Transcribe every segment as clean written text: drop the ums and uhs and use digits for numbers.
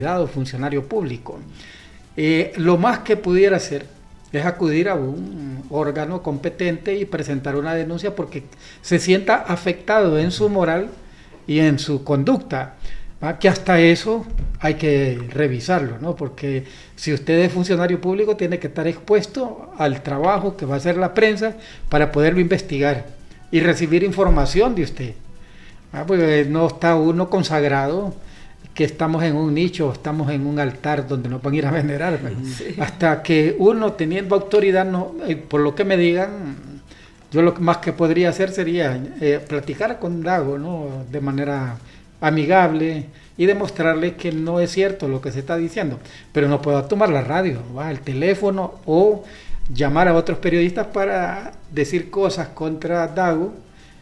funcionario público. Lo más que pudiera hacer es acudir a un órgano competente y presentar una denuncia porque se sienta afectado en su moral y en su conducta, ¿va? Que hasta eso hay que revisarlo, ¿no? Porque si usted es funcionario público tiene que estar expuesto al trabajo que va a hacer la prensa para poderlo investigar y recibir información de usted. Porque no está uno consagrado que estamos en un nicho, estamos en un altar donde nos van a ir a venerar. Sí. Hasta que uno teniendo autoridad, no, por lo que me digan, yo lo más que podría hacer sería platicar con Dago, ¿no? De manera amigable y demostrarle que no es cierto lo que se está diciendo. Pero no puedo tomar la radio, ¿va? El teléfono o llamar a otros periodistas para decir cosas contra Dago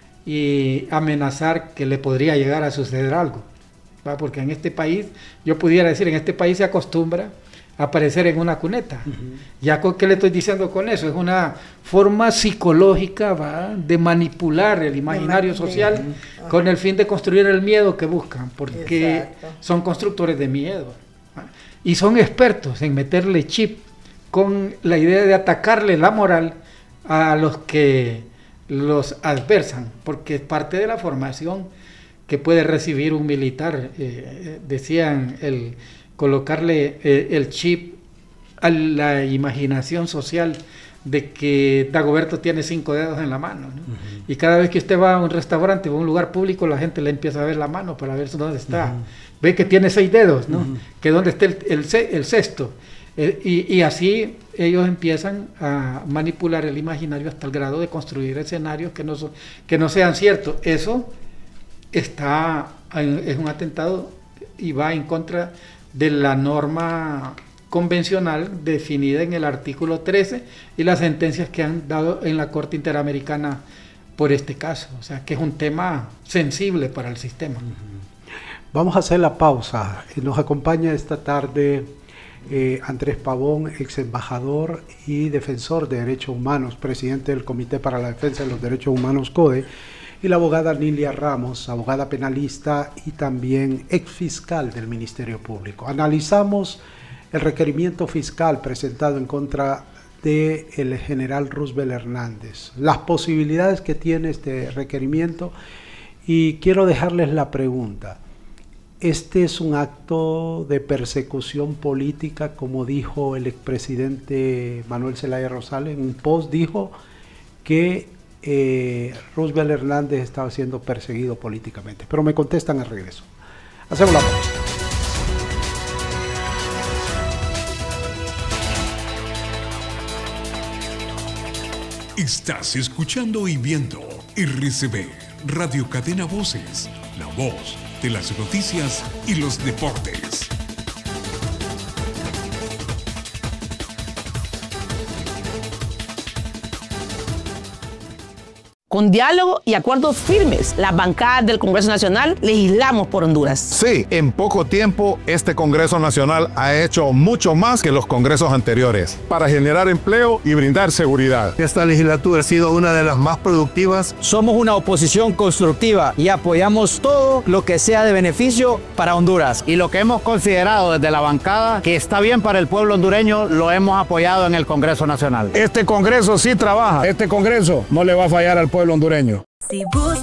y amenazar que le podría llegar a suceder algo, ¿va? Porque en este país, yo pudiera decir, en este país se acostumbra a aparecer en una cuneta. Ya ¿qué le estoy diciendo con eso? Es una forma psicológica, ¿va? De manipular el imaginario social con el fin de construir el miedo que buscan, porque son constructores de miedo, ¿va? Y son expertos en meterle chip con la idea de atacarle la moral a los que los adversan, porque es parte de la formación que puede recibir un militar. Decían, el colocarle el chip a la imaginación social de que Dagoberto tiene 5 dedos en la mano, ¿no? Y cada vez que usted va a un restaurante o a un lugar público, la gente le empieza a ver la mano para ver dónde está. Ve que tiene 6 dedos, ¿no? Que dónde está el sexto. Y así ellos empiezan a manipular el imaginario hasta el grado de construir escenarios que no sean ciertos. Eso es un atentado y va en contra de la norma convencional definida en el artículo 13 y las sentencias que han dado en la Corte Interamericana por este caso. O sea, que es un tema sensible para el sistema. Vamos a hacer la pausa. Nos acompaña esta tarde Andrés Pavón, ex embajador y defensor de derechos humanos, presidente del Comité para la Defensa de los Derechos Humanos, CODE, y la abogada Nilia Ramos, abogada penalista y también ex fiscal del Ministerio Público. Analizamos el requerimiento fiscal presentado en contra del general Roosevelt Hernández, las posibilidades que tiene este requerimiento, y quiero dejarles la pregunta. ¿Este es un acto de persecución política, como dijo el expresidente Manuel Zelaya Rosales? En un post dijo que Roosevelt Hernández estaba siendo perseguido políticamente. Pero me contestan al regreso. Hacemos la pausa. Estás escuchando y viendo RCB, Radio Cadena Voces, la voz de las noticias y los deportes. Con diálogo y acuerdos firmes, las bancadas del Congreso Nacional legislamos por Honduras. Sí, en poco tiempo este Congreso Nacional ha hecho mucho más que los congresos anteriores para generar empleo y brindar seguridad. Esta legislatura ha sido una de las más productivas. Somos una oposición constructiva y apoyamos todo lo que sea de beneficio para Honduras. Y lo que hemos considerado desde la bancada que está bien para el pueblo hondureño, lo hemos apoyado en el Congreso Nacional. Este Congreso sí trabaja. Este Congreso no le va a fallar al pueblo hondureño.